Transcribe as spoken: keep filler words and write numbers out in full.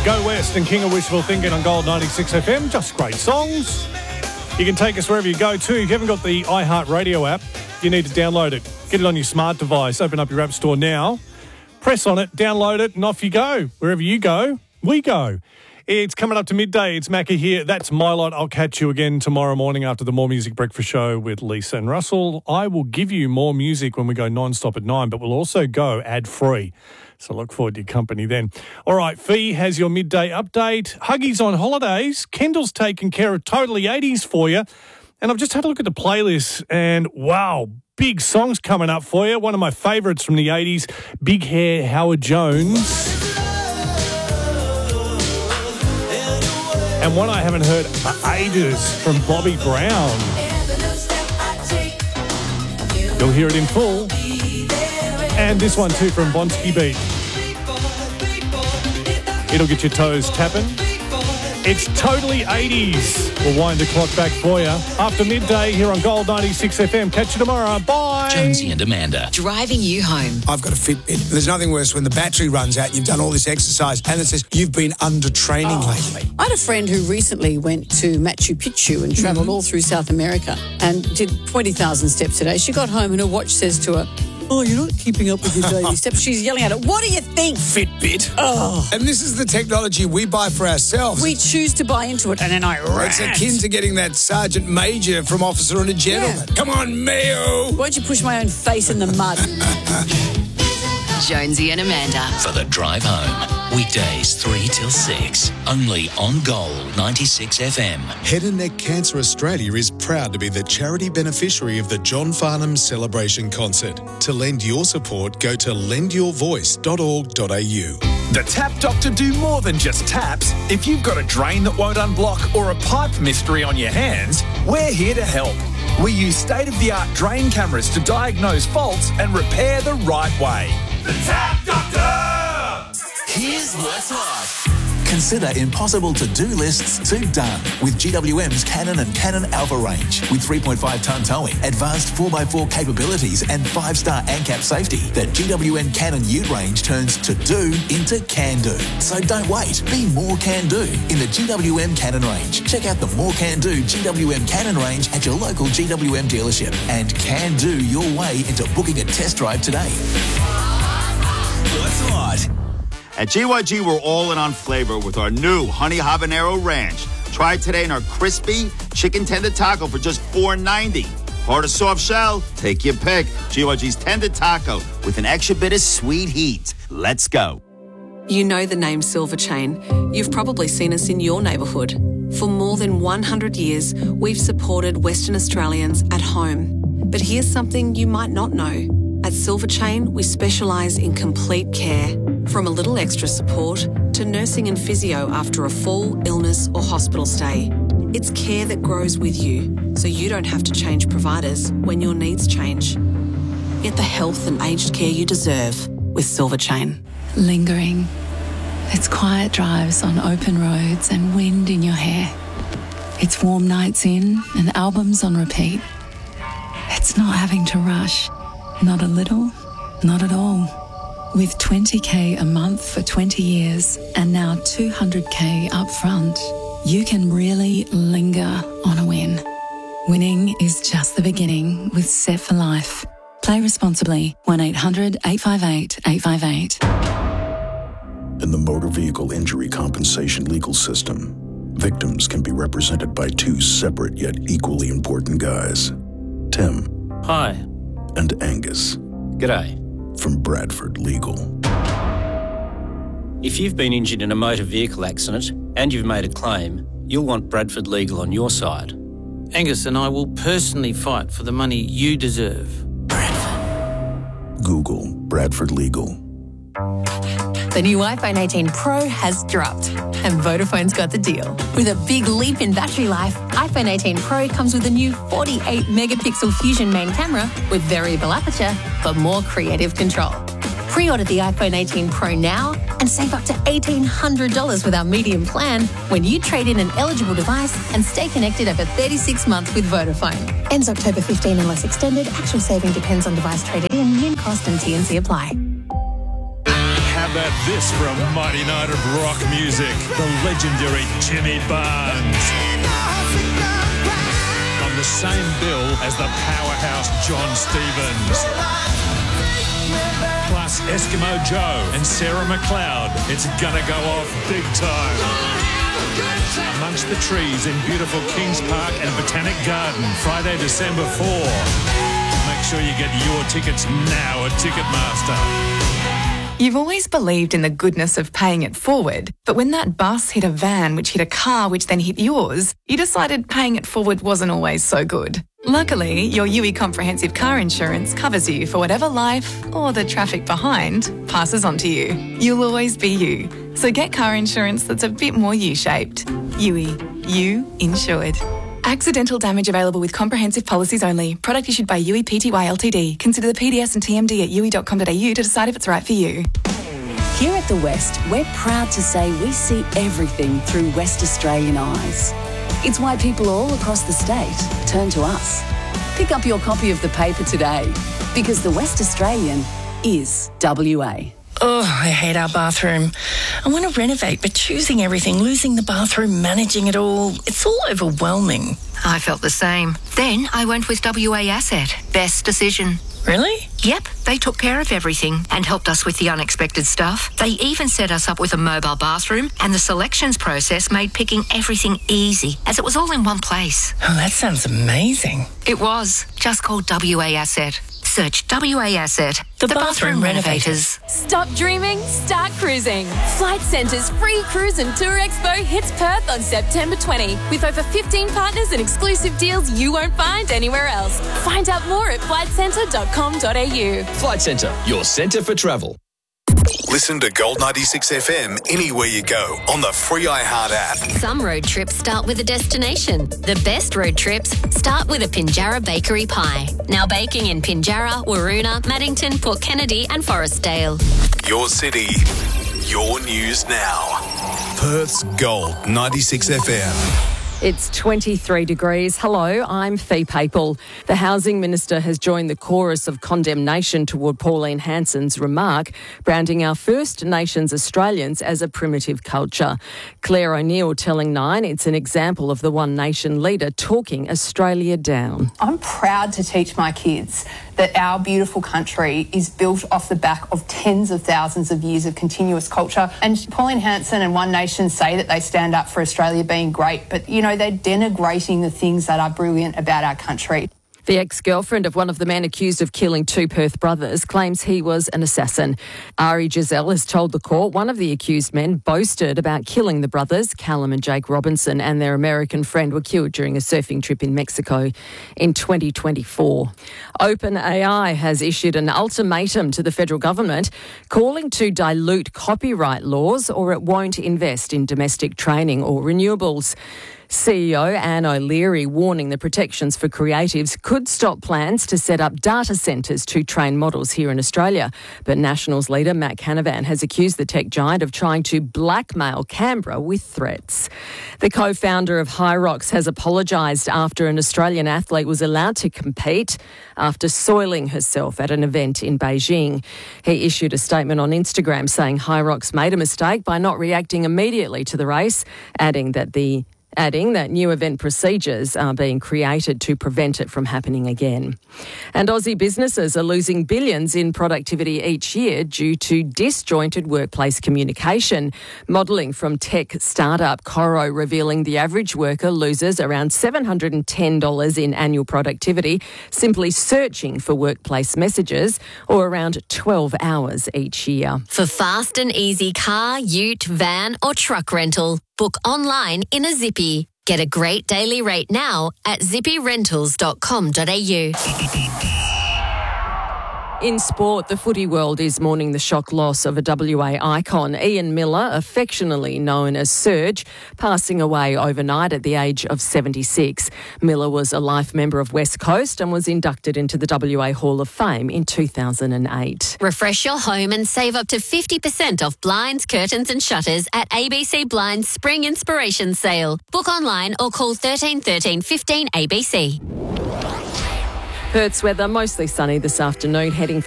Go West and King of Wishful Thinking on Gold ninety-six F M. Just great songs. You can take us wherever you go too. If you haven't got the iHeartRadio app, you need to download it. Get it on your smart device. Open up your app store now. Press on it, download it, and off you go. Wherever you go, we go. It's coming up to midday. It's Macca here. That's my lot. I'll catch you again tomorrow morning after the More Music Breakfast Show with Lisa and Russell. I will give you more music when we go non-stop at nine, but we'll also go ad-free. So look forward to your company then. All right, Fee has your midday update. Huggy's on holidays. Kendall's taking care of Totally eighties for you. And I've just had a look at the playlist and, wow, big songs coming up for you. One of my favourites from the eighties, Big Hair Howard Jones. And one I haven't heard for ages from Bobby Brown. You'll hear it in full. And this one too from Bonsky Beat. It'll get your toes tapping. It's Totally eighties. We'll wind the clock back for you. After midday here on Gold ninety-six F M. Catch you tomorrow. Bye. Jonesy and Amanda. Driving you home. I've got a Fitbit. There's nothing worse when the battery runs out, you've done all this exercise, and it says, you've been under training oh. lately. I had a friend who recently went to Machu Picchu and travelled mm-hmm. all through South America and did twenty thousand steps a day. She got home and her watch says to her, oh, you're not keeping up with your daily steps. She's yelling at it. What do you think? Fitbit. Oh. And this is the technology we buy for ourselves. We choose to buy into it, and then I rant. It's akin to getting that Sergeant Major from Officer and a Gentleman. Yeah. Come on, Mayo. Won't you push my own face in the mud? Jonesy and Amanda. For the drive home. Weekdays three till six. Only on Gold ninety-six F M. Head and Neck Cancer Australia is proud to be the charity beneficiary of the John Farnham Celebration Concert. To lend your support, go to lend your voice dot org dot a u. The Tap Doctor do more than just taps. If you've got a drain that won't unblock or a pipe mystery on your hands, we're here to help. We use state-of-the-art drain cameras to diagnose faults and repair the right way. The Tap Doctor! Here's what's hot. Consider impossible to-do lists to done with G W M's Canon and Canon Alpha range. With three point five tonne towing, advanced four by four capabilities and five star ANCAP safety, the G W M Canon Ute range turns to-do into can-do. So don't wait. Be more can-do in the G W M Canon range. Check out the More Can-Do G W M Canon range at your local G W M dealership and can-do your way into booking a test drive today. What's hot? At G Y G, we're all in on flavor with our new Honey Habanero Ranch. Try it today in our crispy chicken tender taco for just four ninety. Hard or soft shell? Take your pick. G Y G's tender taco with an extra bit of sweet heat. Let's go. You know the name Silver Chain. You've probably seen us in your neighbourhood. For more than one hundred years, we've supported Western Australians at home. But here's something you might not know. At Silver Chain, we specialise in complete care. From a little extra support to nursing and physio after a fall, illness or hospital stay. It's care that grows with you, so you don't have to change providers when your needs change. Get the health and aged care you deserve with Silver Chain. Lingering. It's quiet drives on open roads and wind in your hair. It's warm nights in and albums on repeat. It's not having to rush. Not a little, not at all. With twenty K a month for twenty years and now two hundred K up front, you can really linger on a win. Winning is just the beginning with Set for Life. Play responsibly. one eight hundred eight five eight eight five eight. In the motor vehicle injury compensation legal system, victims can be represented by two separate yet equally important guys. Tim. Hi. And Angus. G'day. From Bradford Legal. If you've been injured in a motor vehicle accident and you've made a claim, you'll want Bradford Legal on your side. Angus and I will personally fight for the money you deserve. Bradford. Google Bradford Legal. The new iPhone eighteen Pro has dropped, and Vodafone's got the deal. With a big leap in battery life, iPhone eighteen Pro comes with a new forty-eight megapixel Fusion main camera with variable aperture for more creative control. Pre-order the iPhone eighteen Pro now and save up to eighteen hundred dollars with our medium plan when you trade in an eligible device and stay connected over thirty-six months with Vodafone. Ends October fifteenth unless extended. Actual saving depends on device traded in, min cost and T and C apply. Have about this for a mighty night of rock music? The legendary Jimmy Barnes. On the same bill as the powerhouse John Stevens. Plus Eskimo Joe and Sarah McLeod. It's gonna go off big time. Amongst the trees in beautiful Kings Park and Botanic Garden, Friday, December fourth. Make sure you get your tickets now at Ticketmaster. You've always believed in the goodness of paying it forward, but when that bus hit a van which hit a car which then hit yours, you decided paying it forward wasn't always so good. Luckily, your U I Comprehensive Car Insurance covers you for whatever life, or the traffic behind, passes on to you. You'll always be you. So get car insurance that's a bit more U-shaped. U I. You insured. Accidental damage available with comprehensive policies only. Product issued by U I Pty Ltd. Consider the P D S and T M D at u i dot com dot a u to decide if it's right for you. Here at The West, we're proud to say we see everything through West Australian eyes. It's why people all across the state turn to us. Pick up your copy of the paper today, because The West Australian is W A. Oh, I hate our bathroom. I want to renovate, but choosing everything, losing the bathroom, managing it all, it's all overwhelming. I felt the same. Then I went with W A Asset. Best decision. Really? Yep, they took care of everything and helped us with the unexpected stuff. They even set us up with a mobile bathroom, and the selections process made picking everything easy, as it was all in one place. Oh, that sounds amazing. It was. Just call W A Asset. Search W A Asset, the, the bathroom, bathroom renovators. Stop dreaming, start cruising. Flight Centre's free cruise and tour expo hits Perth on September twentieth with over fifteen partners and exclusive deals you won't find anywhere else. Find out more at flight centre dot com dot a u. Flight Centre, your centre for travel. Listen to Gold ninety-six F M anywhere you go on the free iHeart app. Some road trips start with a destination. The best road trips start with a Pinjarra Bakery pie. Now baking in Pinjarra, Waroona, Maddington, Port Kennedy and Forestdale. Your city, your news now. Perth's Gold ninety-six F M. It's twenty-three degrees. Hello, I'm Fee Papel. The Housing Minister has joined the chorus of condemnation toward Pauline Hanson's remark, branding our First Nations Australians as a primitive culture. Claire O'Neill telling Nine it's an example of the One Nation leader talking Australia down. I'm proud to teach my kids that our beautiful country is built off the back of tens of thousands of years of continuous culture. And Pauline Hanson and One Nation say that they stand up for Australia being great, but, you know, they're denigrating the things that are brilliant about our country. The ex-girlfriend of one of the men accused of killing two Perth brothers claims he was an assassin. Ari Giselle has told the court one of the accused men boasted about killing the brothers. Callum and Jake Robinson and their American friend were killed during a surfing trip in Mexico in twenty twenty-four. OpenAI has issued an ultimatum to the federal government calling to dilute copyright laws or it won't invest in domestic training or renewables. C E O Anne O'Leary warning the protections for creatives could stop plans to set up data centres to train models here in Australia. But Nationals leader Matt Canavan has accused the tech giant of trying to blackmail Canberra with threats. The co-founder of Hyrox has apologised after an Australian athlete was allowed to compete after soiling herself at an event in Beijing. He issued a statement on Instagram saying Hyrox made a mistake by not reacting immediately to the race, adding that the Adding that new event procedures are being created to prevent it from happening again. And Aussie businesses are losing billions in productivity each year due to disjointed workplace communication. Modelling from tech startup Coro revealing the average worker loses around seven hundred ten dollars in annual productivity simply searching for workplace messages, or around twelve hours each year. For fast and easy car, ute, van or truck rental, book online in a Zippy. Get a great daily rate now at zippy rentals dot com dot a u. In sport, the footy world is mourning the shock loss of a W A icon, Ian Miller, affectionately known as Serge, passing away overnight at the age of seventy-six. Miller was a life member of West Coast and was inducted into the W A Hall of Fame in two thousand eight. Refresh your home and save up to fifty percent off blinds, curtains and shutters at A B C Blinds Spring Inspiration Sale. Book online or call thirteen thirteen fifteen A B C. Perth's weather mostly sunny this afternoon, heading